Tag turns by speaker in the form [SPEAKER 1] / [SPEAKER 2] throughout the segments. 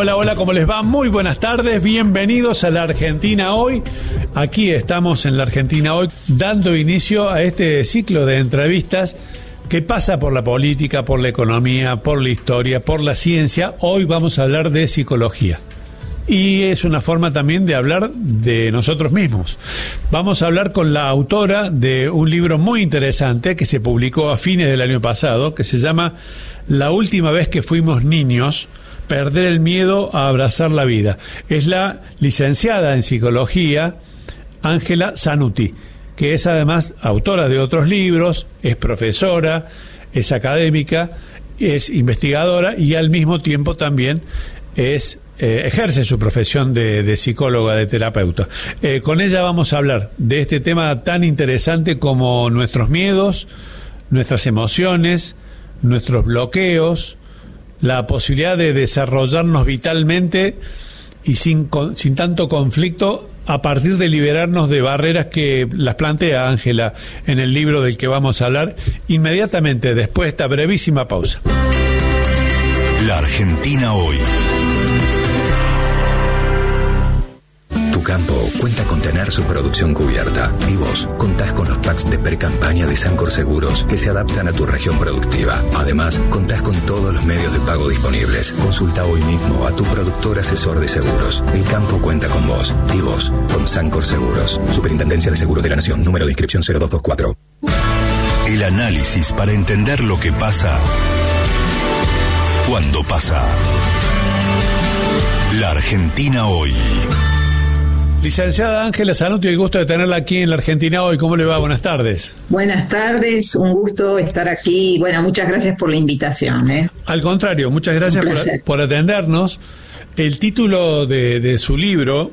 [SPEAKER 1] Hola, hola, ¿cómo les va? Muy buenas tardes, bienvenidos a La Argentina Hoy. Aquí estamos en La Argentina Hoy dando inicio a este ciclo de entrevistas que pasa por la política, por la economía, por la historia, por la ciencia. Hoy vamos a hablar de psicología. Y es una forma también de hablar de nosotros mismos. Vamos a hablar con la autora de un libro muy interesante que se publicó a fines del año pasado, que se llama La última vez que fuimos niños, perder el miedo a abrazar la vida. Es la licenciada en psicología Ángela Zanuti, que es además autora de otros libros, es profesora, es académica, es investigadora y al mismo tiempo también ejerce su profesión de psicóloga, de terapeuta. Con ella vamos a hablar de este tema tan interesante como nuestros miedos, nuestras emociones, nuestros bloqueos, la posibilidad de desarrollarnos vitalmente y sin tanto conflicto a partir de liberarnos de barreras que las plantea Ángela en el libro del que vamos a hablar inmediatamente después de esta brevísima pausa.
[SPEAKER 2] La Argentina Hoy. Tu campo cuenta con tener su producción cubierta y vos contás con los packs de pre-campaña de Sancor Seguros que se adaptan a tu región productiva. Además, contás con todos los medios de pago disponibles. Consulta hoy mismo a tu productor asesor de seguros. El campo cuenta con vos y vos con Sancor Seguros. Superintendencia de Seguros de la Nación. Número de inscripción 0224.
[SPEAKER 3] El análisis para entender lo que pasa cuando pasa. La Argentina Hoy.
[SPEAKER 1] Licenciada Ángela Zanuti, el gusto de tenerla aquí en La Argentina Hoy. ¿Cómo le va? Buenas tardes.
[SPEAKER 4] Buenas tardes, un gusto estar aquí. Bueno, muchas gracias por la invitación.
[SPEAKER 1] Al contrario, muchas gracias por atendernos. El título de su libro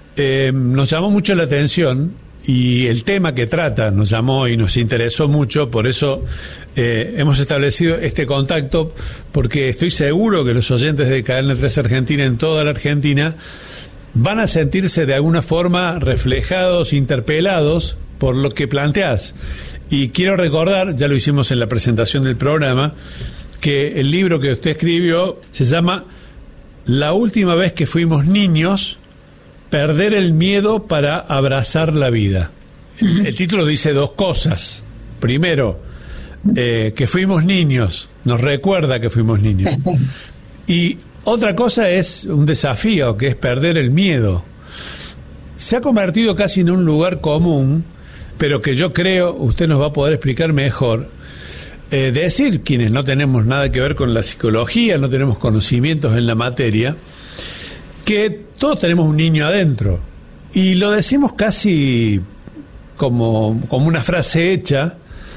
[SPEAKER 1] nos llamó mucho la atención y el tema que trata nos llamó y nos interesó mucho. Por eso hemos establecido este contacto, porque estoy seguro que los oyentes de Cadena 3 Argentina en toda la Argentina van a sentirse de alguna forma reflejados, interpelados por lo que planteás. Y quiero recordar, ya lo hicimos en la presentación del programa, que el libro que usted escribió se llama La última vez que fuimos niños, perder el miedo para abrazar la vida. El título dice dos cosas. Primero, que fuimos niños, nos recuerda que fuimos niños. Y otra cosa es un desafío, que es perder el miedo. Se ha convertido casi en un lugar común, pero que yo creo, usted nos va a poder explicar mejor, decir quienes no tenemos nada que ver con la psicología, no tenemos conocimientos en la materia, que todos tenemos un niño adentro. Y lo decimos casi como una frase hecha,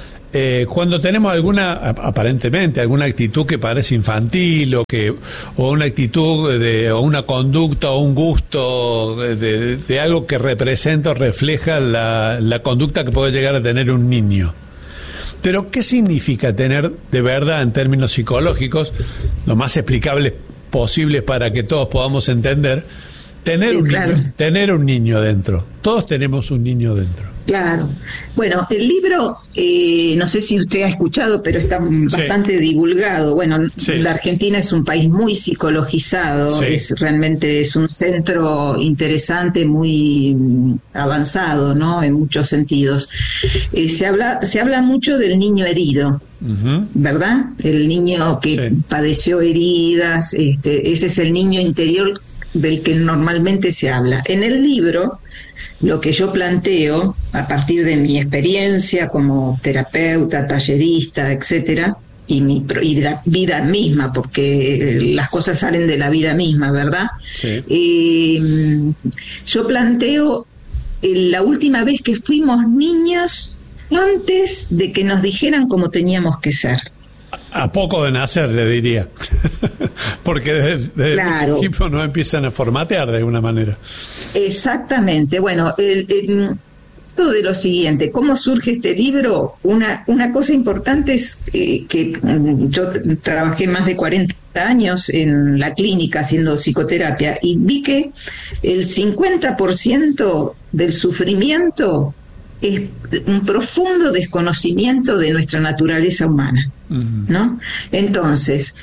[SPEAKER 1] cuando tenemos aparentemente alguna actitud que parece infantil o una actitud o una conducta o un gusto de algo que representa o refleja la conducta que puede llegar a tener un niño. Pero ¿qué significa tener de verdad en términos psicológicos, lo más explicables posibles para que todos podamos entender, tener un niño dentro? Todos tenemos un niño dentro.
[SPEAKER 4] Claro. Bueno, el libro, no sé si usted ha escuchado, pero está bastante divulgado. Bueno, la Argentina es un país muy psicologizado, realmente es un centro interesante, muy avanzado, ¿no? En muchos sentidos. Se habla mucho del niño herido, ¿verdad? El niño que padeció heridas, ese es el niño interior del que normalmente se habla. En el libro, lo que yo planteo, a partir de mi experiencia como terapeuta, tallerista, etcétera, y la vida misma, porque las cosas salen de la vida misma, ¿verdad? Yo planteo la última vez que fuimos niños antes de que nos dijeran cómo teníamos que ser.
[SPEAKER 1] A poco de nacer, le diría. Porque desde el principio nos empiezan a formatear de alguna manera. Exactamente. Bueno,
[SPEAKER 4] todo de lo siguiente, ¿cómo surge este libro? Una cosa importante es que yo trabajé más de 40 años en la clínica haciendo psicoterapia y vi que el 50% del sufrimiento es un profundo desconocimiento de nuestra naturaleza humana. ¿no? Entonces,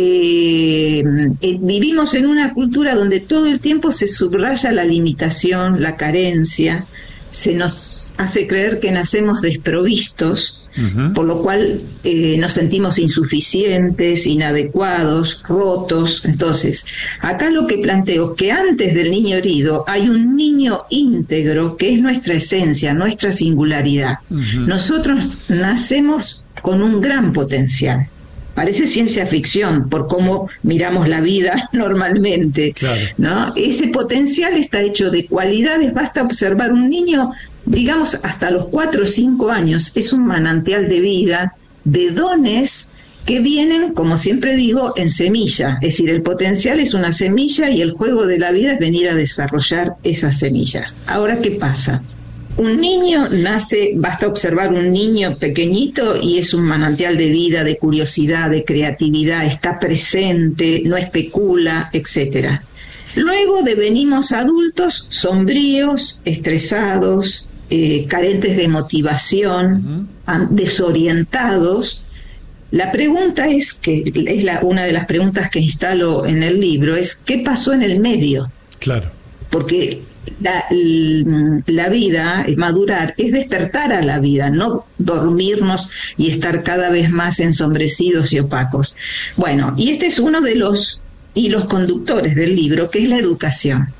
[SPEAKER 4] vivimos en una cultura donde todo el tiempo se subraya la limitación, la carencia, se nos hace creer que nacemos desprovistos, por lo cual nos sentimos insuficientes, inadecuados, rotos. Entonces, acá lo que planteo es que antes del niño herido hay un niño íntegro que es nuestra esencia, nuestra singularidad. Nosotros nacemos con un gran potencial. Parece ciencia ficción por cómo miramos la vida normalmente, claro, ¿no? Ese potencial está hecho de cualidades. Basta observar un niño, digamos, hasta los 4 o 5 años, es un manantial de vida, de dones que vienen, como siempre digo, en semilla. Es decir, el potencial es una semilla y el juego de la vida es venir a desarrollar esas semillas. Ahora, ¿qué pasa? Un niño nace, basta observar un niño pequeñito y es un manantial de vida, de curiosidad, de creatividad, está presente, no especula, etcétera. Luego devenimos adultos sombríos, estresados, carentes de motivación, desorientados. La pregunta es, que es una de las preguntas que instalo en el libro, es ¿qué pasó en el medio?
[SPEAKER 1] Claro.
[SPEAKER 4] Porque la vida, madurar, es despertar a la vida, no dormirnos y estar cada vez más ensombrecidos y opacos. Bueno, y este es uno de los hilos conductores del libro, que es la educación.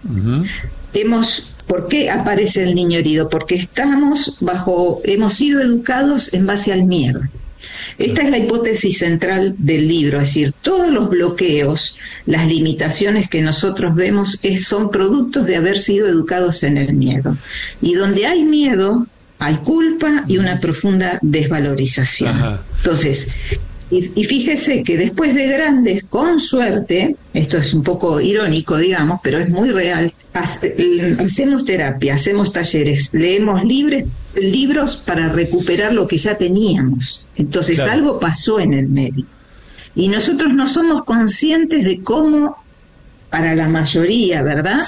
[SPEAKER 4] ¿Por qué aparece el niño herido? Porque hemos sido educados en base al miedo. Esta es la hipótesis central del libro, es decir, todos los bloqueos, las limitaciones que nosotros vemos son productos de haber sido educados en el miedo. Y donde hay miedo, hay culpa y una profunda desvalorización. Ajá. Entonces, y fíjese que después de grandes, con suerte, esto es un poco irónico, digamos, pero es muy real, hacemos terapia, hacemos talleres, leemos libros para recuperar lo que ya teníamos. Entonces, claro, algo pasó en el medio. Y nosotros no somos conscientes de cómo, para la mayoría, ¿verdad?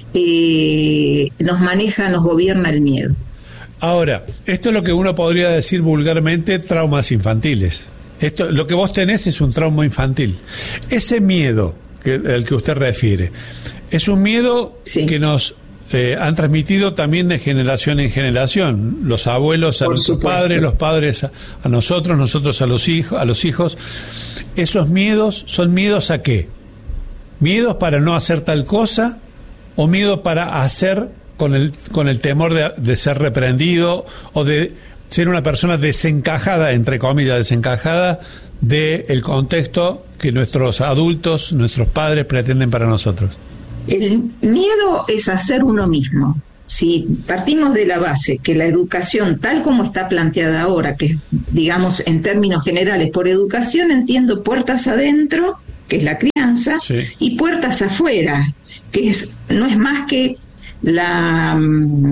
[SPEAKER 4] Sí. Nos gobierna el miedo.
[SPEAKER 1] Ahora, esto es lo que uno podría decir vulgarmente traumas infantiles. Lo que vos tenés es un trauma infantil. Ese miedo al que usted refiere, es un miedo, sí, que nos han transmitido también de generación en generación. Los abuelos a nuestros padres, los padres a nosotros a los hijos. ¿Esos miedos son miedos a qué? ¿Miedos para no hacer tal cosa? ¿O miedo para hacer con el temor de ser reprendido o de ser una persona desencajada, entre comillas, desencajada del contexto que nuestros adultos, nuestros padres pretenden para nosotros?
[SPEAKER 4] El miedo es a ser uno mismo. Si partimos de la base que la educación, tal como está planteada ahora, que digamos en términos generales, por educación entiendo puertas adentro, que es la crianza, sí, y puertas afuera, que no es más que la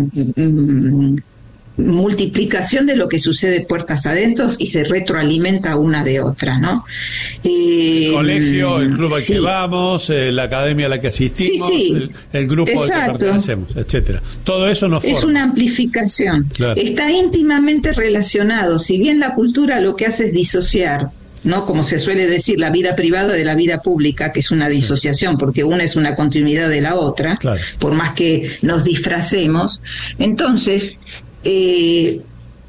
[SPEAKER 4] multiplicación de lo que sucede puertas adentro y se retroalimenta una de otra, ¿no?
[SPEAKER 1] El colegio, el club al sí, que vamos, la academia a la que asistimos, sí, sí, el grupo al que pertenecemos, etcétera. Todo eso nos forma.
[SPEAKER 4] Es una amplificación. Claro. Está íntimamente relacionado. Si bien la cultura lo que hace es disociar, ¿no? Como se suele decir, la vida privada de la vida pública, que es una disociación, sí, porque una es una continuidad de la otra, claro, por más que nos disfracemos. Entonces, el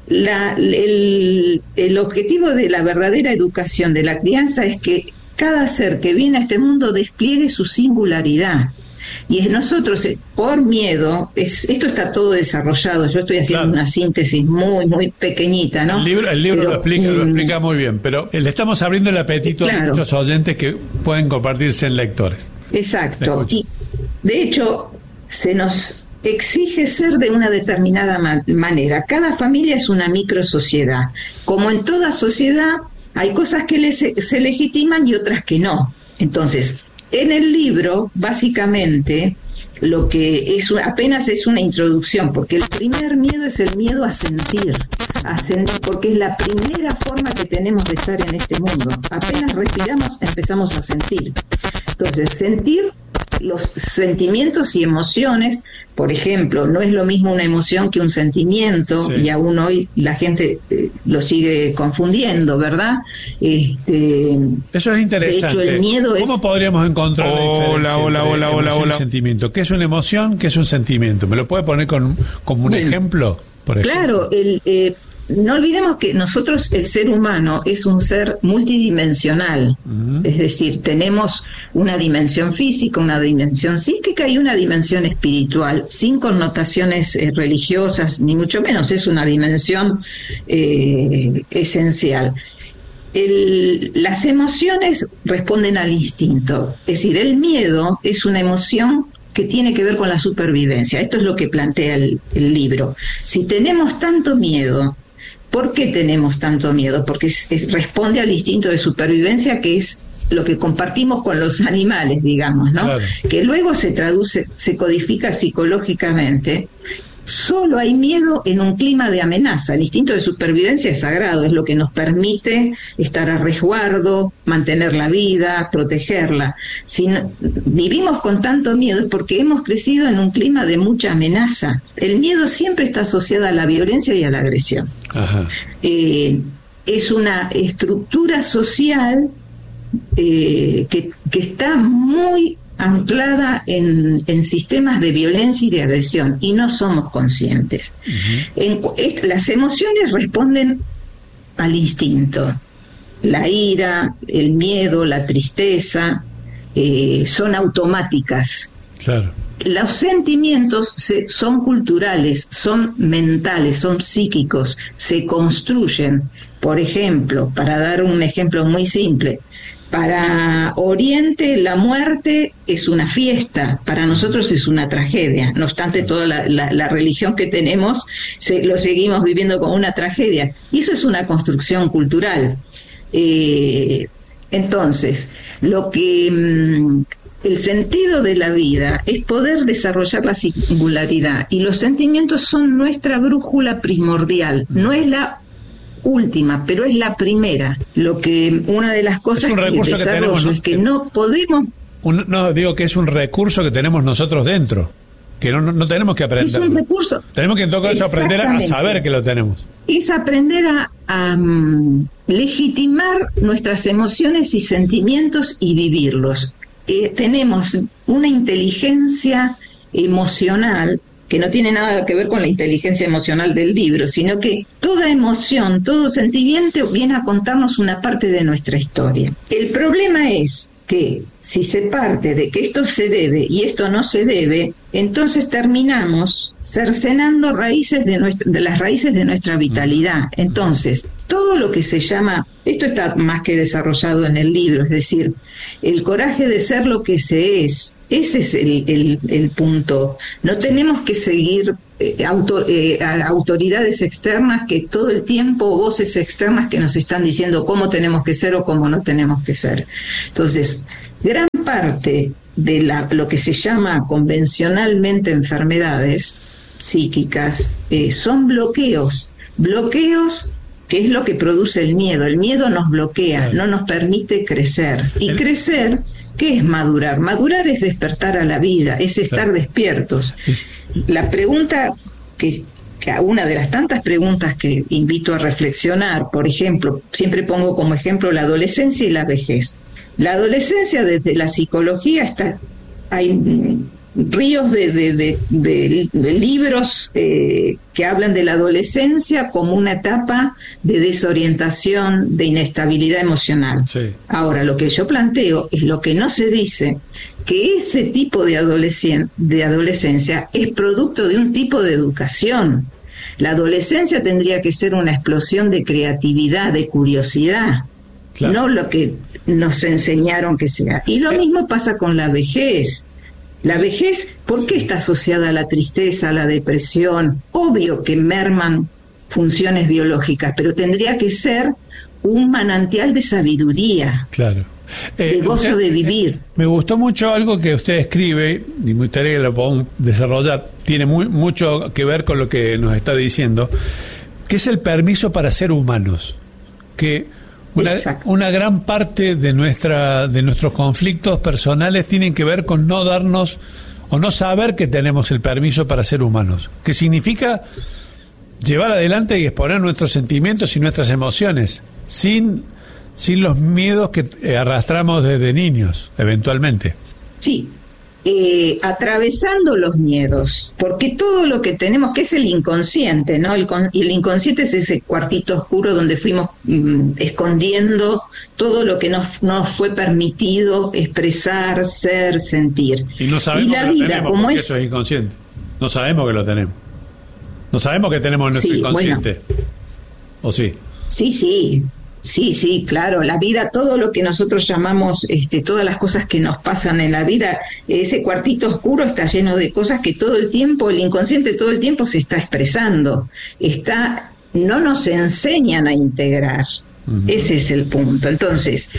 [SPEAKER 4] objetivo de la verdadera educación, de la crianza, es que cada ser que viene a este mundo despliegue su singularidad. Y nosotros, por miedo, esto está todo desarrollado. Yo estoy haciendo, claro, una síntesis muy, muy pequeñita, ¿no?
[SPEAKER 1] El libro lo explica muy bien, pero le estamos abriendo el apetito, claro, a muchos oyentes que pueden convertirse en lectores.
[SPEAKER 4] Exacto. Y, de hecho, se nos exige ser de una determinada manera. Cada familia es una microsociedad. Como en toda sociedad, hay cosas que se legitiman y otras que no. Entonces, en el libro, básicamente, lo que apenas es una introducción, porque el primer miedo es el miedo a sentir, porque es la primera forma que tenemos de estar en este mundo. Apenas respiramos, empezamos a sentir. Entonces, sentir los sentimientos y emociones, por ejemplo, no es lo mismo una emoción que un sentimiento, sí. Y aún hoy la gente lo sigue confundiendo, ¿verdad?
[SPEAKER 1] Eso es interesante.
[SPEAKER 4] De hecho, el miedo
[SPEAKER 1] ¿Cómo podríamos encontrar la diferencia
[SPEAKER 5] hola.
[SPEAKER 1] y sentimiento? ¿Qué es una emoción? ¿Qué es un sentimiento? ¿Me lo puede poner como un ejemplo? Por ejemplo?
[SPEAKER 4] Claro, no olvidemos que nosotros, el ser humano, es un ser multidimensional. Es decir, tenemos una dimensión física, una dimensión psíquica y una dimensión espiritual, sin connotaciones religiosas, ni mucho menos, es una dimensión esencial. Las emociones responden al instinto, es decir, el miedo es una emoción que tiene que ver con la supervivencia. Esto es lo que plantea el libro. Si tenemos tanto miedo, ¿por qué tenemos tanto miedo? Porque responde al instinto de supervivencia, que es lo que compartimos con los animales, digamos, ¿no? Claro. Que luego se traduce, se codifica psicológicamente. Solo hay miedo en un clima de amenaza. El instinto de supervivencia es sagrado, es lo que nos permite estar a resguardo, mantener la vida, protegerla. Si vivimos con tanto miedo es porque hemos crecido en un clima de mucha amenaza. El miedo siempre está asociado a la violencia y a la agresión. Ajá. Es una estructura social que está muy anclada en sistemas de violencia y de agresión, y no somos conscientes. Las emociones responden al instinto. La ira, el miedo, la tristeza, son automáticas.
[SPEAKER 1] Claro.
[SPEAKER 4] Los sentimientos son culturales, son mentales, son psíquicos, se construyen. Por ejemplo, para dar un ejemplo muy simple, para Oriente la muerte es una fiesta, para nosotros es una tragedia. No obstante, toda la religión que tenemos lo seguimos viviendo como una tragedia. Y eso es una construcción cultural. Entonces, el sentido de la vida es poder desarrollar la singularidad, y los sentimientos son nuestra brújula primordial. No es la última, pero es la primera. Una de las cosas que desarrollo es que no podemos...
[SPEAKER 1] digo que es un recurso que tenemos nosotros dentro, que no tenemos que aprender.
[SPEAKER 4] Es un recurso.
[SPEAKER 1] Tenemos que en todo caso aprender a saber que lo tenemos.
[SPEAKER 4] Es aprender a legitimar nuestras emociones y sentimientos y vivirlos. Tenemos una inteligencia emocional que no tiene nada que ver con la inteligencia emocional del libro, sino que toda emoción, todo sentimiento viene a contarnos una parte de nuestra historia. El problema es que si se parte de que esto se debe y esto no se debe, entonces terminamos cercenando las raíces de nuestra vitalidad. Entonces, todo lo que se llama, esto está más que desarrollado en el libro, es decir, el coraje de ser lo que se es. Ese es el punto. No tenemos que seguir autoridades externas que todo el tiempo, voces externas que nos están diciendo cómo tenemos que ser o cómo no tenemos que ser. Entonces, gran parte de lo que se llama convencionalmente enfermedades psíquicas son bloqueos que es lo que produce el miedo. El miedo nos bloquea, no nos permite crecer. Y crecer, ¿qué es madurar? Madurar es despertar a la vida, es estar despiertos. La pregunta una de las tantas preguntas que invito a reflexionar, por ejemplo, siempre pongo como ejemplo la adolescencia y la vejez. La adolescencia, desde la psicología, hay ríos de libros que hablan de la adolescencia como una etapa de desorientación, de inestabilidad emocional. Sí. Ahora, lo que yo planteo es lo que no se dice, que ese tipo de adolescencia es producto de un tipo de educación. La adolescencia tendría que ser una explosión de creatividad, de curiosidad, claro, no lo que nos enseñaron que sea. Y lo mismo pasa con la vejez. La vejez, ¿por qué está asociada a la tristeza, a la depresión? Obvio que merman funciones biológicas, pero tendría que ser un manantial de sabiduría,
[SPEAKER 1] claro,
[SPEAKER 4] de gozo de vivir.
[SPEAKER 1] Me gustó mucho algo que usted escribe, y me gustaría que lo podamos desarrollar, tiene mucho que ver con lo que nos está diciendo, que es el permiso para ser humanos, que Una gran parte de nuestros conflictos personales tienen que ver con no darnos o no saber que tenemos el permiso para ser humanos, que significa llevar adelante y exponer nuestros sentimientos y nuestras emociones sin los miedos que arrastramos desde niños, eventualmente.
[SPEAKER 4] Sí, atravesando los miedos, porque todo lo que tenemos, que es el inconsciente, ¿no? El inconsciente es ese cuartito oscuro donde fuimos escondiendo todo lo que nos fue permitido expresar, ser, sentir.
[SPEAKER 1] Y no sabemos que lo tenemos, como eso es inconsciente. No sabemos que lo tenemos. No sabemos que tenemos nuestro inconsciente. Bueno. ¿O sí? Sí, claro, la vida, todo lo que nosotros llamamos, todas las cosas que nos pasan en la vida, ese cuartito oscuro está lleno de cosas que todo el tiempo, el inconsciente todo el tiempo se está expresando, no nos enseñan a integrar. Uh-huh. Ese es el punto. Entonces,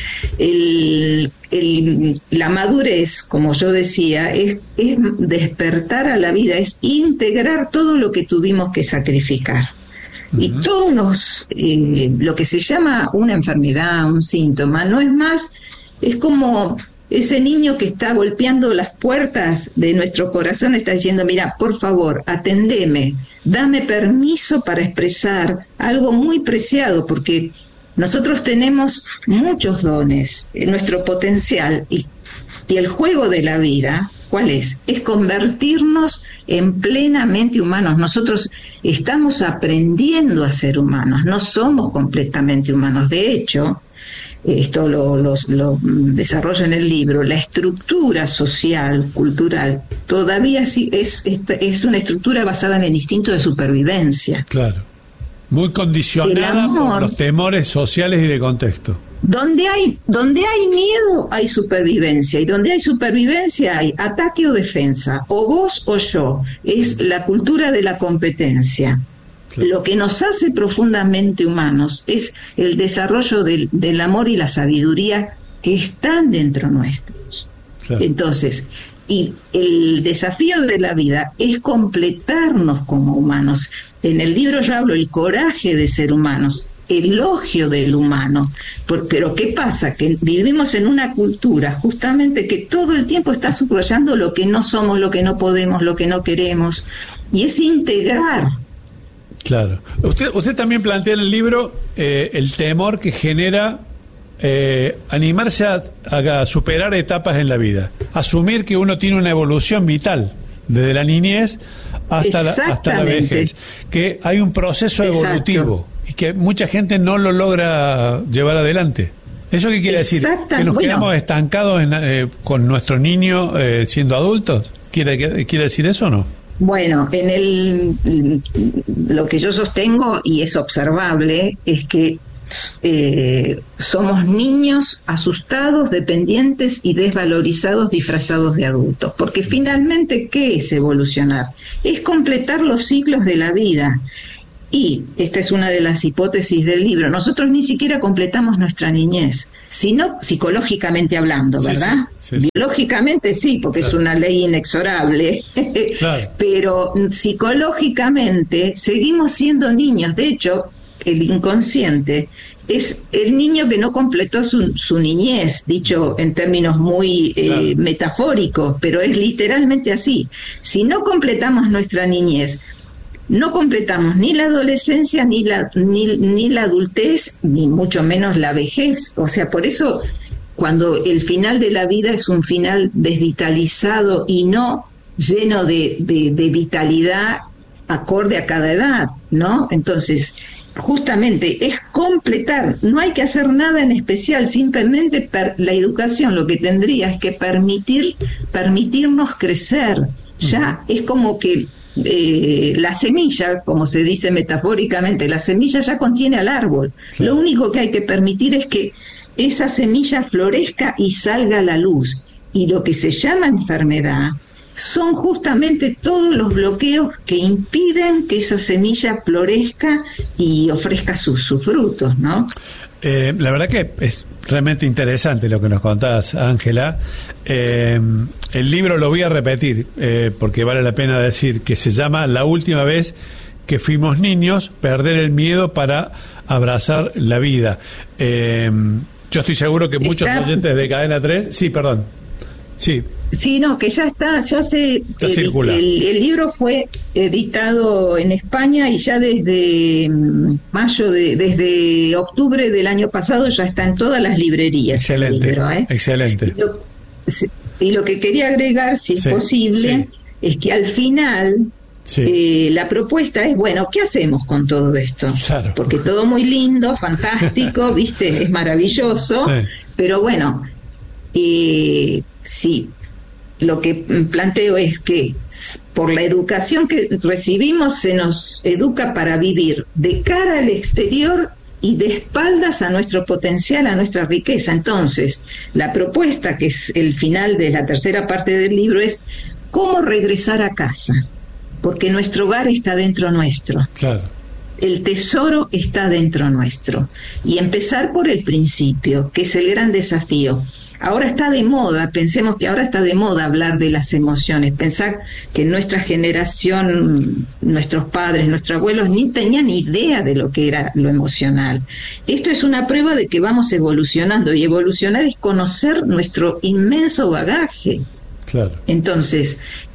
[SPEAKER 1] la madurez, como yo decía, es despertar a la vida, es integrar todo lo que tuvimos que sacrificar. Uh-huh. Y todos lo que se llama una enfermedad, un síntoma, no es más, es como ese niño que está golpeando las puertas de nuestro corazón, está diciendo, mira, por favor, atendeme, dame permiso para expresar algo muy preciado, porque nosotros tenemos muchos dones, nuestro potencial, y el juego de la vida, ¿cuál es? Es convertirnos en plenamente humanos. Nosotros estamos aprendiendo a ser humanos, no somos completamente humanos. De hecho, esto lo desarrollo en el libro, la estructura social, cultural, todavía es una estructura basada en el instinto de supervivencia. Claro, muy condicionada por los temores sociales y de contexto.
[SPEAKER 4] Donde hay miedo hay supervivencia, y donde hay supervivencia hay ataque o defensa, o vos o yo. Es la cultura de la competencia. Claro. Lo que nos hace profundamente humanos es el desarrollo del amor y la sabiduría que están dentro nuestros. Claro. Entonces, y el desafío de la vida es completarnos como humanos. En el libro yo hablo del coraje de ser humanos, elogio del humano. Pero ¿qué pasa? Que vivimos en una cultura justamente que todo el tiempo está subrayando lo que no somos, lo que no podemos, lo que no queremos, y es integrar.
[SPEAKER 1] Claro. Usted también plantea en el libro el temor que genera animarse a superar etapas en la vida, asumir que uno tiene una evolución vital desde la niñez hasta la vejez, que hay un proceso evolutivo. Y que mucha gente no lo logra llevar adelante. ¿Eso qué quiere decir? ¿Que nos quedamos estancados con nuestro niño siendo adultos? ¿Quiere decir eso o no?
[SPEAKER 4] Bueno, lo que yo sostengo, y es observable, es que somos niños asustados, dependientes y desvalorizados, disfrazados de adultos. Porque finalmente, ¿qué es evolucionar? Es completar los ciclos de la vida. Y esta es una de las hipótesis del libro. Nosotros ni siquiera completamos nuestra niñez, sino psicológicamente hablando, ¿verdad? Sí. Biológicamente sí, porque claro, es una ley inexorable, claro, pero psicológicamente seguimos siendo niños. De hecho, el inconsciente es el niño que no completó su niñez, dicho en términos muy metafóricos, pero es literalmente así. Si no completamos nuestra niñez, no completamos ni la adolescencia, ni la adultez, ni mucho menos la vejez. O sea, por eso, cuando el final de la vida es un final desvitalizado y no lleno de vitalidad acorde a cada edad, ¿no? Entonces, justamente es completar, no hay que hacer nada en especial, simplemente la educación lo que tendría es que permitirnos crecer. Ya es como que la semilla, como se dice metafóricamente, la semilla ya contiene al árbol. Claro. Lo único que hay que permitir es que esa semilla florezca y salga a la luz. Y lo que se llama enfermedad son justamente todos los bloqueos que impiden que esa semilla florezca y ofrezca sus frutos, ¿no?
[SPEAKER 1] La verdad que es realmente interesante lo que nos contás, Ángela. El libro lo voy a repetir porque vale la pena decir que se llama La última vez que fuimos niños, perder el miedo para abrazar la vida. Yo estoy seguro que muchos oyentes de Cadena 3... Sí, perdón. Sí.
[SPEAKER 4] Sí, no, que ya circula. El libro fue editado en España y ya desde desde octubre del año pasado ya está en todas las librerías.
[SPEAKER 1] Excelente,
[SPEAKER 4] el libro,
[SPEAKER 1] excelente.
[SPEAKER 4] Y lo que quería agregar, si es posible, es que al final la propuesta es, bueno, ¿qué hacemos con todo esto?
[SPEAKER 1] Claro.
[SPEAKER 4] Porque todo muy lindo, fantástico, ¿viste? Es maravilloso, pero bueno, sí. Lo que planteo es que por la educación que recibimos se nos educa para vivir de cara al exterior y de espaldas a nuestro potencial, a nuestra riqueza. Entonces, la propuesta, que es el final de la tercera parte del libro, es cómo regresar a casa, porque nuestro hogar está dentro nuestro.
[SPEAKER 1] Claro.
[SPEAKER 4] El tesoro está dentro nuestro. Y empezar por el principio, que es el gran desafío. Ahora está de moda, pensemos que ahora está de moda hablar de las emociones. Pensar que nuestra generación, nuestros padres, nuestros abuelos, ni tenían idea de lo que era lo emocional. Esto es una prueba de que vamos evolucionando, y evolucionar es conocer nuestro inmenso bagaje.
[SPEAKER 1] Claro.
[SPEAKER 4] Entonces,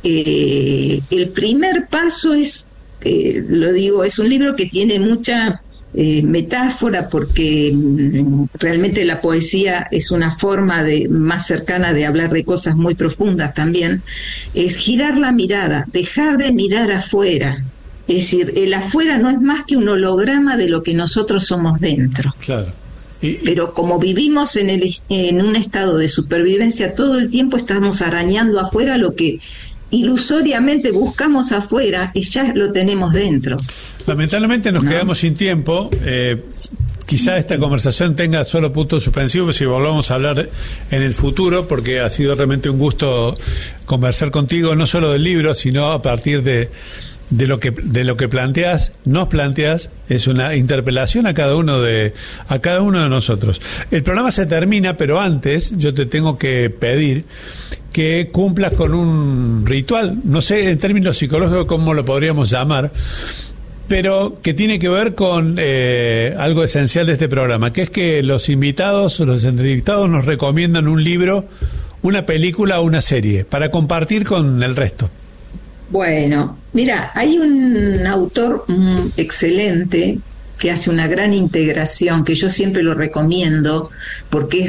[SPEAKER 4] el primer paso es, lo digo, es un libro que tiene mucha metáfora, porque realmente la poesía es una forma más cercana de hablar de cosas muy profundas también. Es girar la mirada, dejar de mirar afuera. Es decir, el afuera no es más que un holograma de lo que nosotros somos dentro.
[SPEAKER 1] Claro.
[SPEAKER 4] Pero como vivimos en un estado de supervivencia, todo el tiempo estamos arañando afuera lo que ilusoriamente buscamos afuera, y ya lo tenemos dentro.
[SPEAKER 1] Lamentablemente nos quedamos sin tiempo. Quizá esta conversación tenga solo puntos suspensivos y volvamos a hablar en el futuro, porque ha sido realmente un gusto conversar contigo, no solo del libro, sino a partir de lo que nos planteas. Es una interpelación a cada uno de nosotros. El programa se termina, pero antes yo te tengo que pedir que cumplas con un ritual, no sé en términos psicológicos cómo lo podríamos llamar, pero que tiene que ver con algo esencial de este programa, que es que los entrevistados nos recomiendan un libro, una película o una serie para compartir con el resto. Bueno, mira, hay un autor excelente que hace una gran integración, que yo siempre lo recomiendo, porque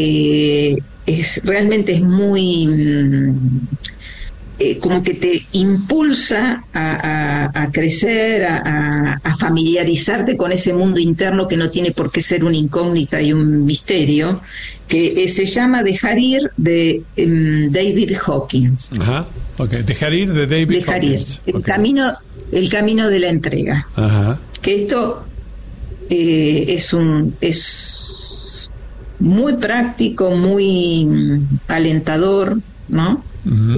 [SPEAKER 1] realmente es muy como que te impulsa a crecer, a familiarizarte con ese mundo interno que no tiene por qué ser una incógnita y un misterio, que se llama Dejar ir, de David Hawkins. Ajá, okay. Dejar ir, de David Hawkins.
[SPEAKER 4] El camino de la entrega.
[SPEAKER 1] Ajá.
[SPEAKER 4] Que esto es muy práctico, muy alentador, ¿no?
[SPEAKER 1] Uh-huh.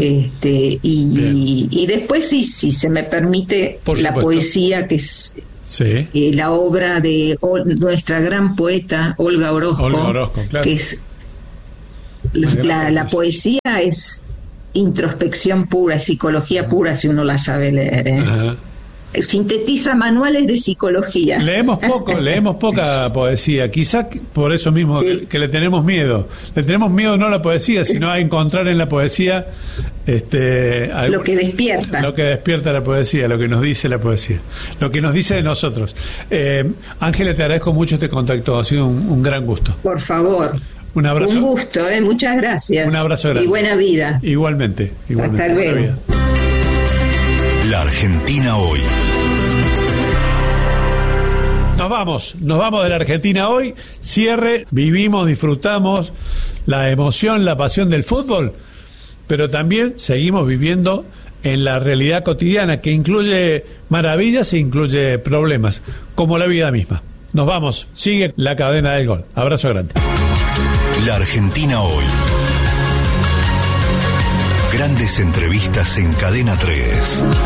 [SPEAKER 4] Y después, si se me permite, la poesía, que es la obra de nuestra gran poeta Olga Orozco, claro. Que es la poesía es introspección pura, es psicología pura, si uno la sabe leer,
[SPEAKER 1] uh-huh.
[SPEAKER 4] Sintetiza manuales de psicología.
[SPEAKER 1] Leemos poca poesía, quizá por eso mismo que le tenemos miedo. Le tenemos miedo no a la poesía, sino a encontrar en la poesía
[SPEAKER 4] lo que despierta
[SPEAKER 1] la poesía, lo que nos dice la poesía, lo que nos dice de nosotros. Ángela, te agradezco mucho este contacto, ha sido un gran gusto.
[SPEAKER 4] Por favor.
[SPEAKER 1] Un abrazo.
[SPEAKER 4] Un gusto, muchas gracias.
[SPEAKER 1] Un abrazo grande.
[SPEAKER 4] Y buena vida.
[SPEAKER 1] Igualmente.
[SPEAKER 4] Hasta luego.
[SPEAKER 3] La Argentina hoy.
[SPEAKER 1] Nos vamos de la Argentina hoy. Cierre, vivimos, disfrutamos la emoción, la pasión del fútbol, pero también seguimos viviendo en la realidad cotidiana, que incluye maravillas e incluye problemas, como la vida misma. Nos vamos, sigue la cadena del gol. Abrazo grande.
[SPEAKER 3] La Argentina hoy. Grandes entrevistas en Cadena 3.